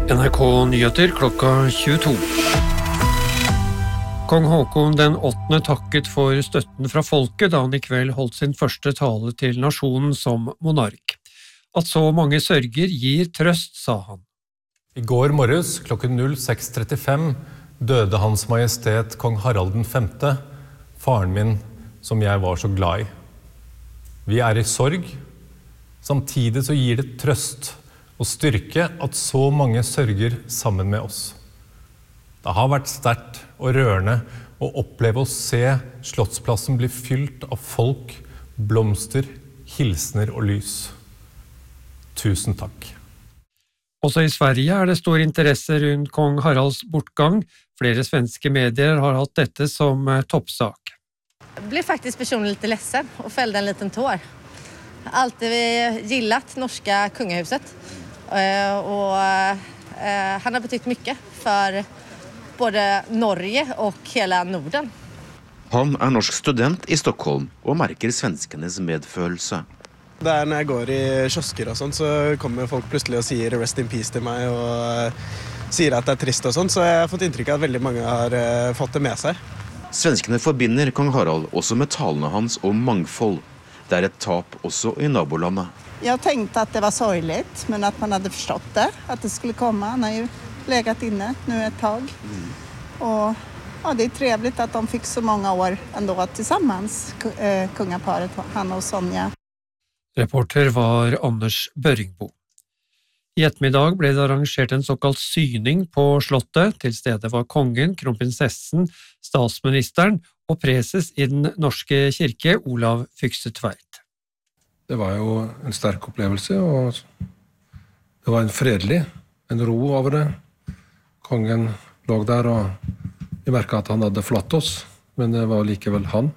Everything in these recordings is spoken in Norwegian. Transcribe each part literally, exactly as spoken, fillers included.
N R K Nyheter klokka tjueto. Kong Haakon den åttende takket for støtten fra folket da han I kveld holdt sin første tale til nasjonen som monark. At så mange sørger gir trøst, sa han. I går morges klokken seks trettifem døde Hans Majestet Kong Harald den femte, faren min som jeg var så glad I. Vi er I sorg, samtidig så gir det trøst og styrke at så mange sørger sammen med oss. Det har vært sterkt og rørende å oppleve å se Slottsplassen bli fylt av folk, blomster, hilsner og lys. Tusen takk. Også I Sverige er det stor interesse rundt kong Haralds bortgang. Flere svenske medier har hatt dette som toppsak. Jag blev faktiskt personligen lite ledsen och fällde en liten tår. Alltid vi gillat norska kungahuset. Och han har betytt mycket för både Norge och hela Norden. Han er norsk student I Stockholm og merker svenskenes medfølelse. Der når jeg går I kiosker og sånn, så kommer folk plutselig og sier rest in peace til meg og sier at det er trist og sånn, så jeg har fått inntrykk av at veldig mange har fått det med seg. Svenskene forbinder kong Harald også med talene hans om mangfold. Det er et tap også I nabolandet. Jag tänkte att det var sorgligt, men att man hade förstått det, att det skulle komma. Han har ju legat inne nu ett tag. Mm. Och ja, det är trevligt att de fick så många år ändå tillsammans, eh, kungaparet, han och Sonja. Reporter var Anders Børingbo. I ettermiddag ble det arrangert en såkalt syning på slottet. Til stede var kongen, kronprinsessen, statsministeren og preses I den norske kirke, Olav Fykse Tveit. Det var jo en sterk opplevelse, og det var en fredelig, en ro over det. Kongen lå der, og vi merket at han hadde forlatt oss, men det var likevel han.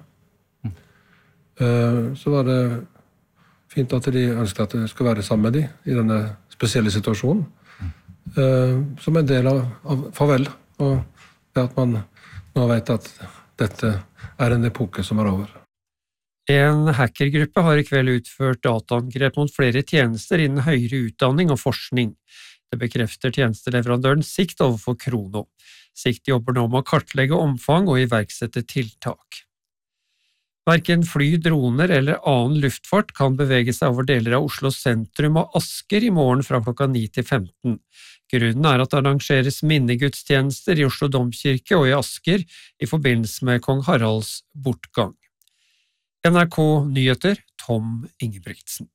Så var det fint at de ønsket at jeg skulle være sammen med dem I denne spesielle situasjonen, som en del av, av farvel, og det at man nå vet at dette er en epoke som er over. En hackergruppe har I kveld utført dataangrep mot flere tjenester innen høyere utdanning og forskning. Det bekrefter tjenesteleverandøren Sikt overfor Krono. Sikt jobber nå med å kartlegge omfang og iverksette tiltak. Hverken fly, droner eller annen luftfart kan bevege seg over deler av Oslo sentrum og Asker I morgen fra klokka ni til femten. Grunnen er at det arrangeres minnegudstjenester I Oslo Domkirke og I Asker I forbindelse med kong Haralds bortgang. N R K Nyheter, Tom Ingebrigtsen.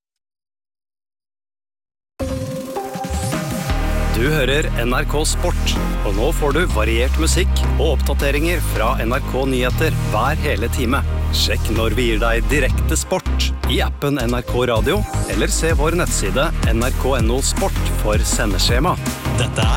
Du hører N R K Sport, og nå får du variert musikk og oppdateringer fra N R K Nyheter hver hele time. Sjekk når vi gir deg direkte sport I appen N R K Radio, eller se vår nettside N R K punktum no sport for sendeskjema. Dette er